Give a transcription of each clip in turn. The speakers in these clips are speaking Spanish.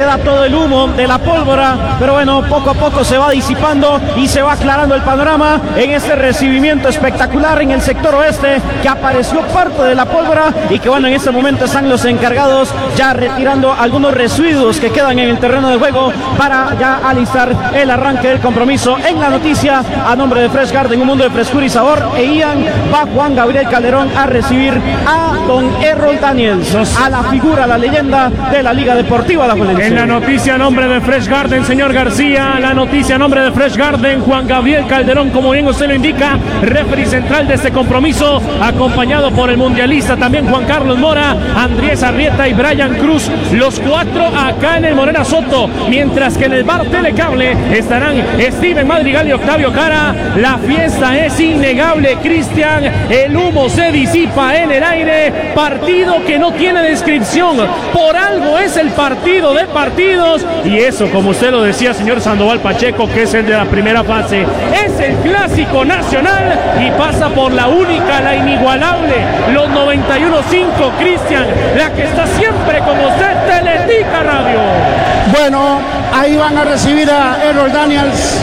queda todo el humo de la pólvora, pero bueno, poco a poco se va disipando y se va aclarando el panorama en este recibimiento espectacular en el sector oeste, que apareció parte de la pólvora y que bueno, en este momento están los encargados ya retirando algunos residuos que quedan en el terreno de juego para ya alistar el arranque del compromiso. En la noticia, a nombre de Fresh Garden, un mundo de frescura y sabor, e Ian, va Juan Gabriel Calderón a recibir a don Errol Daniels, a la figura, la leyenda de la Liga Deportiva Alajuelense. En la noticia a nombre de Fresh Garden, señor García, la noticia a nombre de Fresh Garden, Juan Gabriel Calderón, como bien usted lo indica, referee central de este compromiso, acompañado por el mundialista también Juan Carlos Mora, Andrés Arrieta y Brian Cruz, los cuatro acá en el Morena Soto, mientras que en el bar Telecable estarán Steven Madrigal y Octavio Cara. La fiesta es innegable, Cristian, el humo se disipa en el aire, partido que no tiene descripción, por algo es el partido de partidos, y eso, como usted lo decía, señor Sandoval Pacheco, que es el de la primera fase, es el clásico nacional y pasa por la única, la inigualable, los 91.5, Cristian, la que está siempre con usted, Teletica Radio. Bueno, ahí van a recibir a Errol Daniels.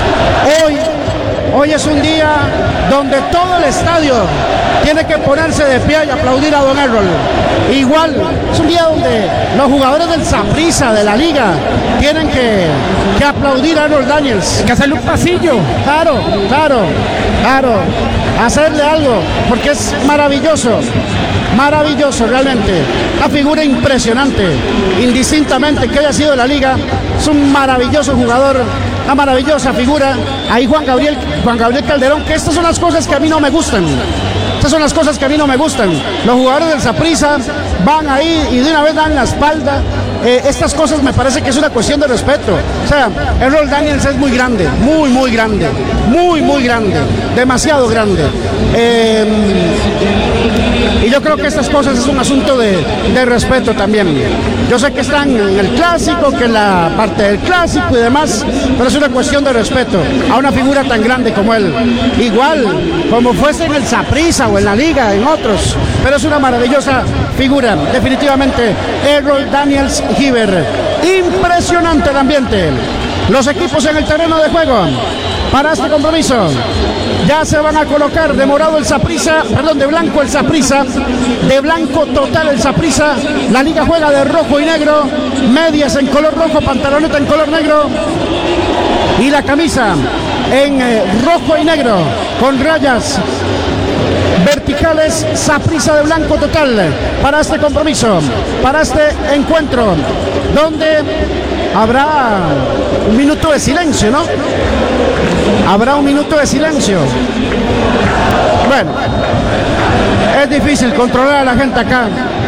Hoy es un día donde todo el estadio tiene que ponerse de pie y aplaudir a don Errol. Igual, es un día donde los jugadores del Saprissa, de la liga, tienen que aplaudir a Errol Daniels. Hay que hacerle un pasillo. Claro. Hacerle algo, porque es maravilloso realmente. Una figura impresionante, indistintamente que haya sido de la liga, es un maravilloso jugador, una maravillosa figura. Ahí Juan Gabriel Calderón, que estas son las cosas que a mí no me gustan. Los jugadores del Saprissa van ahí y de una vez dan la espalda. Estas cosas me parece que es una cuestión de respeto. O sea, Errol Daniels es muy grande, muy grande, muy grande, demasiado grande. Y yo creo que estas cosas es un asunto de respeto también. Yo sé que están en el clásico, que en la parte del clásico y demás, pero es una cuestión de respeto a una figura tan grande como él. Igual, como fuese en el Saprissa o en la liga, en otros, pero es una maravillosa figura, definitivamente, Errol Daniels Giver. Impresionante el ambiente. Los equipos en el terreno de juego para este compromiso. Ya se van a colocar de morado el Saprissa, de blanco el Saprissa, de blanco total el Saprissa. La liga juega de rojo y negro, medias en color rojo, pantaloneta en color negro y la camisa en rojo y negro con rayas verticales. Saprissa de blanco total para este compromiso, para este encuentro, donde habrá un minuto de silencio, ¿no? Habrá un minuto de silencio. Bueno, es difícil controlar a la gente acá.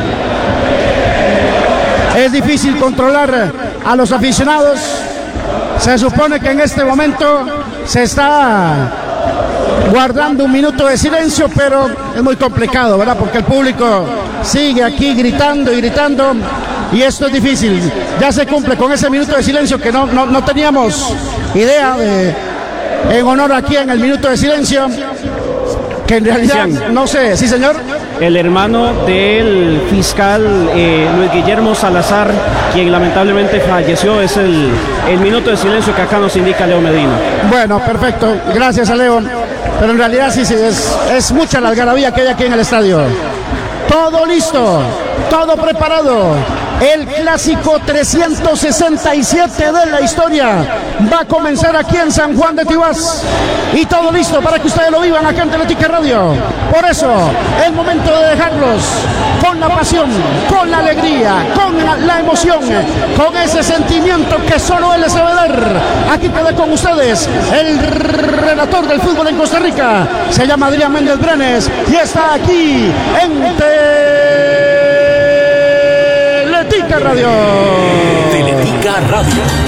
Es difícil controlar a los aficionados. Se supone que en este momento se está guardando un minuto de silencio, pero es muy complicado, ¿verdad? Porque el público sigue aquí gritando y gritando. Y esto es difícil. Ya se cumple con ese minuto de silencio que no teníamos idea de, en honor aquí en el minuto de silencio, que en realidad no sé. Sí, señor. El hermano del fiscal Luis Guillermo Salazar, quien lamentablemente falleció, es el minuto de silencio que acá nos indica Leo Medina. Bueno, perfecto. Gracias a Leo. Pero en realidad sí, es mucha la algarabía que hay aquí en el estadio. Todo listo, todo preparado. El clásico 367 de la historia va a comenzar aquí en San Juan de Tibás. Y todo listo para que ustedes lo vivan acá en Teletica Radio. Por eso, es momento de dejarlos con la pasión, con la alegría, con la emoción, con ese sentimiento que solo él sabe dar. Aquí queda con ustedes el relator del fútbol en Costa Rica. Se llama Adrián Méndez Brenes y está aquí en Teletica Radio. Teletica Radio.